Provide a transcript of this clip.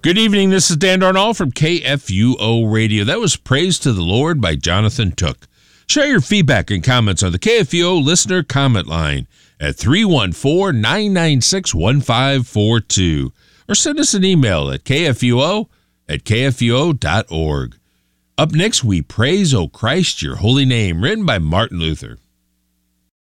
Good evening, this is Dan Darnall from KFUO Radio. That was Praise to the Lord by Jonathan Took. Share your feedback and comments on the KFUO listener comment line at 314-996-1542 or send us an email at kfuo@kfuo.org. Up next, we praise, O Christ, your holy name, written by Martin Luther.